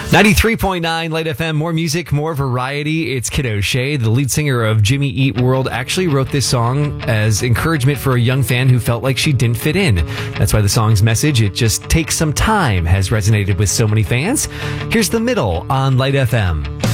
93.9 Light FM, more music, more variety. It's Kid O'Shea, the lead singer of Jimmy Eat World, actually wrote this song as encouragement for a young fan who felt like she didn't fit in. That's why the song's message, "It just takes some time," has resonated with so many fans. Here's The Middle on Light FM.